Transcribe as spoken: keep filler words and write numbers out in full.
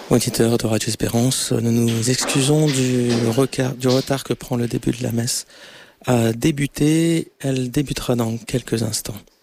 Auditeurs de Radio Espérance, nous nous excusons du, reca- du retard que prend le début de la messe. A débuté, elle débutera dans quelques instants.